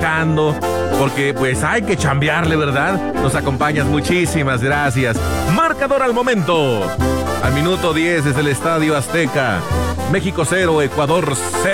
trabajando, porque pues hay que chambearle, ¿verdad? Nos acompañas, muchísimas gracias. Marcador al momento. Al minuto 10 desde el Estadio Azteca. México 0, Ecuador 0.